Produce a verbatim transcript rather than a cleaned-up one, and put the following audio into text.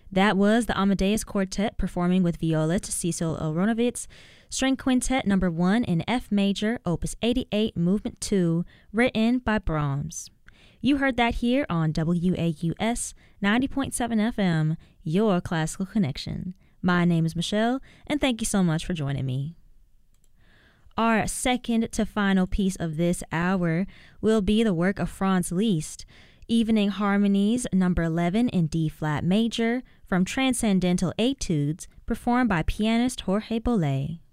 That was the Amadeus Quartet performing with Violett Cecil Aronowitz, String Quintet number one in F major, opus eighty-eight, movement two, written by Brahms. You heard that here on W A U S ninety point seven F M, your classical connection. My name is Michelle, and thank you so much for joining me. Our second to final piece of this hour will be the work of Franz Liszt, Evening Harmonies number eleven in D-flat major from Transcendental Etudes, performed by pianist Jorge Bolet.